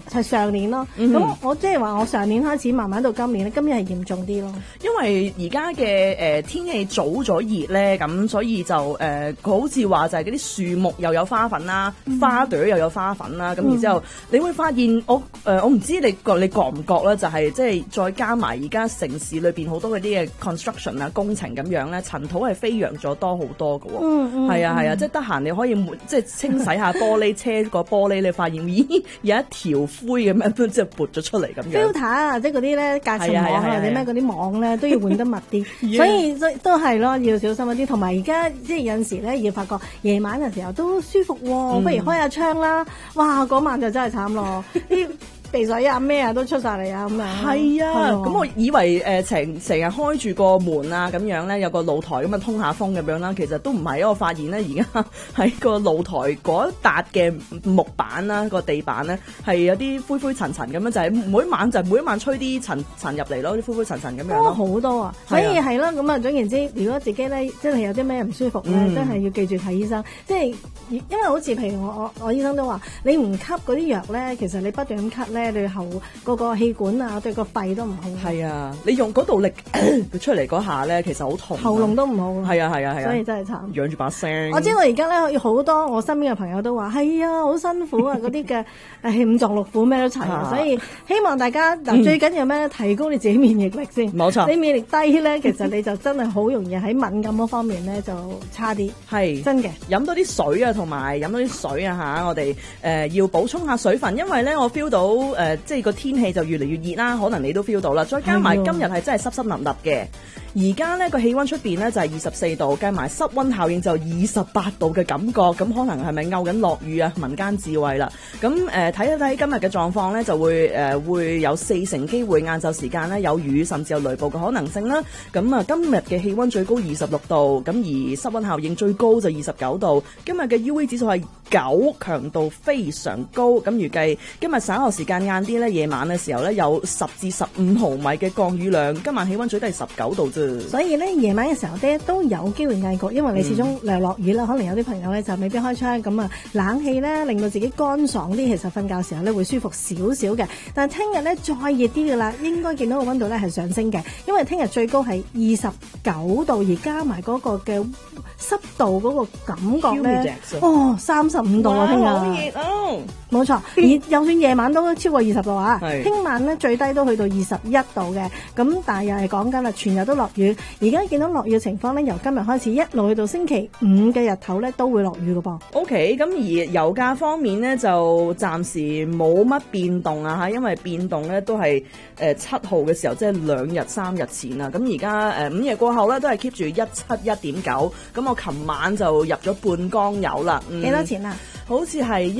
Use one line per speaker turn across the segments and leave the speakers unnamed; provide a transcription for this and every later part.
係上年咯。咁我即係話我上年開始慢慢到今年咧，今年係嚴重啲咯。
因為而家嘅天氣早咗熱咧，咁所以就佢好似話就係嗰啲樹木又有花粉啦，花朵又有花粉啦，咁然之後你會發現我唔知你覺唔覺咧，就係即係再加埋而家城市裏邊好多嗰啲嘅 construction 啊工程咁樣咧，塵土係飛揚咗多好多㗎喎。係啊，即係得閒你可以即係清洗下玻璃車個玻璃，你發現咦有一條灰咁樣即係撥咗出嚟咁樣。
filter 啊，即係嗰啲咧隔塵網或者咩嗰啲網咧都要換得密啲，所以都係咯，要小心一啲。同埋而家即係有陣時咧要發覺夜晚嘅時候都舒服喎，不如開下窗啦。哇，嗰晚就真係慘咯，啲鼻水啊咩啊都出晒嚟啊咁樣。係啊，
咁我以為成日開住個門啊咁樣咧，有個露台咁啊通下風咁樣啦，其實都唔係。我發現咧而家喺個露台嗰一笪嘅木板啦，個地板咧係有啲灰灰塵塵咁樣，就係每一晚吹啲塵入嚟咯，啲灰灰塵塵咁樣咯。
好多啊，所以係咯，咁啊總言之，如果自己咧真係有啲咩唔舒服咧，真係要記住睇醫生。即係因為好似譬如我醫生都話，你唔吸嗰啲藥咧，其實你不斷咁吸咧，對後嗰個氣管啊，對個肺都唔好。係啊，
你用嗰度力出嚟嗰下咧，其實好痛，
喉嚨都唔好。係
啊，
所以真係慘。
養住把聲。
我知道而家咧好多我身邊嘅朋友都話係啊，好辛苦啊，嗰啲嘅五臟六腑咩都齊啊，所以希望大家最緊要咩提高你自己免疫力先。
冇錯，
你免疫力低咧，其實你就真係好容易喺敏感嗰方面咧就差啲。
係
真嘅，
飲多啲水啊，同埋飲多啲水啊嚇，我哋要補充下水分，因為咧我 feel 到即係個天氣就越嚟越熱啦，可能你都 feel 到啦。再加埋今日係真係濕濕立立嘅，而家咧個氣温出邊咧就係24度，計埋濕温效應就28度嘅感覺，咁可能係咪勾緊落雨啊？民間智慧啦，咁睇一睇今日嘅狀況咧，就會有40%機會晏晝時間咧有雨，甚至有雷暴嘅可能性啦。咁啊，今日嘅氣温最高26度，咁而濕温效應最高就29度。今日嘅 UV 指數係9，強度非常高。咁預計今日稍後時間晏啲咧，夜晚嘅時候咧有10至15毫米嘅降雨量。今晚氣温最低係19度啫。
所以咧夜晚嘅時候咧都有機會翳焗，因為你始終落雨啦，可能有啲朋友咧就未必開窗，咁啊冷氣咧令到自己乾爽啲，其實瞓覺時候咧會舒服少少嘅。但係聽日咧再熱啲嘅啦，應該見到個温度咧係上升嘅，因為聽日最高係29度，而加埋嗰個嘅濕度嗰個感覺咧，35度啊！聽日好熱哦，冇錯，而就算夜晚都超過20度啊！聽晚咧最低都去到21度嘅，咁但係又係講緊啦，全日都落雨。而家見到落雨嘅情況咧，由今日開始一路去到星期5嘅日頭咧，都會落雨嘅噃。
OK， 咁而油價方面咧就暫時冇乜變動啊嚇，因為變動咧都係7號嘅時候，即係2日3日前啊。咁而家5夜過後咧都係 keep 住171.9，咁我琴晚就入咗半缸油啦。
幾多錢啊？
好似係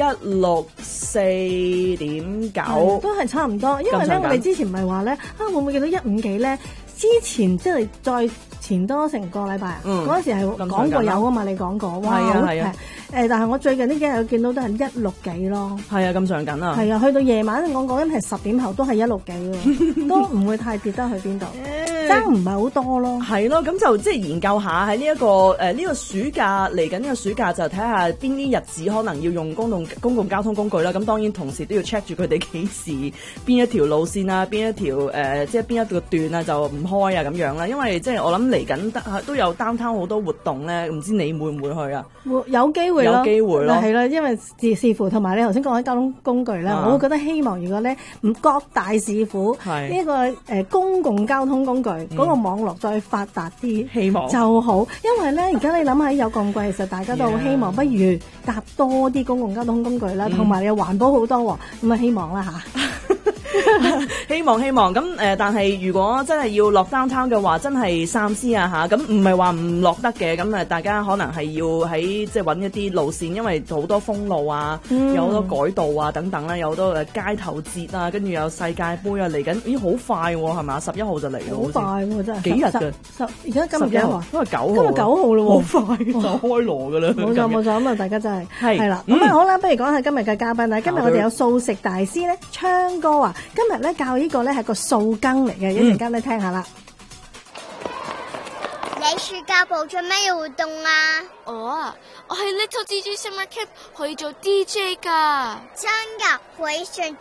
164.9，
都係差唔多。因為咧我哋之前唔係話咧會唔會見到150幾咧？之前即係再前多成個禮拜啊，嗰陣時係講過有啊嘛，你講過，哇，係啊，但係我最近呢幾日見到都係160幾咯，
係啊，咁上緊啊，
係啊，去到夜晚我講緊係10點後都係160幾喎，都唔會太跌得去邊度，爭唔係好多咯，
係咯，咁就即係研究下喺呢一個呢個暑假嚟緊呢個暑假就睇下邊啲日子可能要用公共交通工具啦，咁當然同時都要 check 住佢哋幾時邊一條路線啊，邊一條即係邊一個段啊就唔開啊咁樣啦，因為即係我諗嚟緊都有 downtown 好多活動咧，唔知你會唔會去啊？
有機會咯，
有機會咯，
係啦，因為視乎同埋你頭先講緊交通工具咧，我會覺得希望如果咧各大市府呢個公共交通工具嗰個網絡再發達啲，
希望
就好，因為咧而家你諗下有咁貴，其實大家都好希望，不如搭多啲公共交通工具啦，同埋你又環保好多喎，咁啊希望啦嚇。
希望咁但係如果真係要落 downtown 嘅話，真係三思啊嚇！咁唔係話唔落得嘅，咁大家可能係要喺即係揾一啲路線，因為好多封路啊，有好多改道啊等等啦，有好多街頭節啊，跟住有世界盃啊嚟緊，咦好快喎係嘛？11號就嚟咯，
好快喎真係，
幾日㗎？
而家今日幾號啊？
今日9號，
今日9號咯喎，
好快就開鑼㗎啦！
冇錯，咁啊大家真係啦，咁好啦，不如講下今日嘅嘉賓啦。今日我哋有素食大師咧，鏘哥啊，今日咧教呢個咧係個素羹嚟嘅，一陣間咧聽下啦。
你暑假部做咩活動啊？
我係 Little DJ Summer Camp 去做 DJ 㗎。
真㗎，會上